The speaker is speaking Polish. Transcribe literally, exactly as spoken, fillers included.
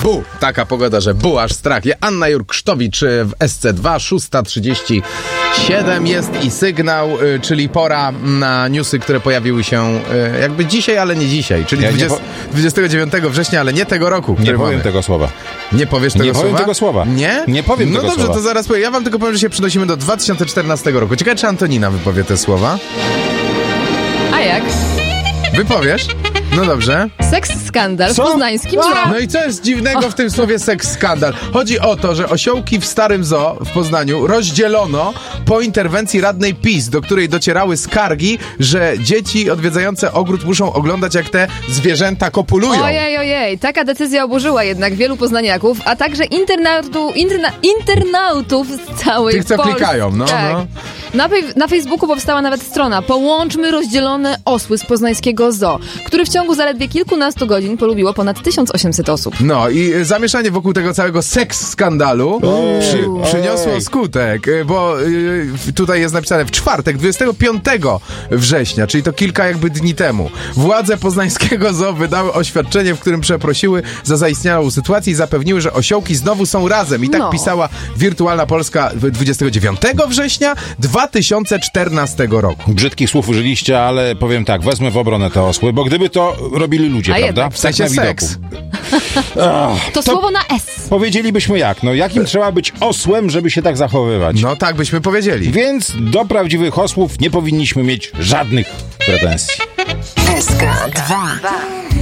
bu. Taka pogoda, że bu, aż strach. Anna Jurksztowicz w S C dwa, szósta trzydzieści siedem jest i sygnał, czyli pora na newsy, które pojawiły się jakby dzisiaj, ale nie dzisiaj, czyli ja dwudziestego, po... dwudziestego dziewiątego września, ale nie tego roku. Nie powiem mamy. tego słowa. Nie powiesz tego nie słowa? Nie powiem tego słowa. Nie? Nie powiem no tego dobrze, słowa. to zaraz powiem. Ja wam tylko powiem, że się przenosimy do dwa tysiące czternastego roku. Ciekawe, czy Antonina wypowie te słowa? A jak? Wypowiesz? No dobrze. Seks skandal w poznańskim zoo. No i co jest dziwnego w tym słowie seks skandal? Chodzi o to, że osiołki w starym zoo w Poznaniu rozdzielono po interwencji radnej PiS, do której docierały skargi, że dzieci odwiedzające ogród muszą oglądać, jak te zwierzęta kopulują. Ojej, ojej. Taka decyzja oburzyła jednak wielu poznaniaków, a także internautu, interna, internautów z całej Tych, co Polski. klikają, no, tak. no. Na, na Facebooku powstała nawet strona Połączmy rozdzielone osły z poznańskiego zoo, który w ciągu zaledwie kilkunastu godzin polubiło ponad tysiąc osiemset osób. No i zamieszanie wokół tego całego seks skandalu przy, przyniosło ej. skutek, bo y, tutaj jest napisane w czwartek, dwudziestego piątego września, czyli to kilka jakby dni temu. Władze poznańskiego zoo wydały oświadczenie, w którym przeprosiły za zaistniałą sytuację i zapewniły, że osiołki znowu są razem. I tak no. pisała Wirtualna Polska dwudziestego dziewiątego września dwa tysiące czternastego roku. Brzydkich słów użyliście, ale powiem tak, wezmę w obronę te osły, bo gdyby to robili ludzie, A prawda? jednak. W sensie na widoku. seks. Ach, To, to słowo na S. Powiedzielibyśmy jak, no jakim trzeba być osłem, żeby się tak zachowywać. No tak byśmy powiedzieli. Więc do prawdziwych osłów nie powinniśmy mieć żadnych pretensji. S K dwa.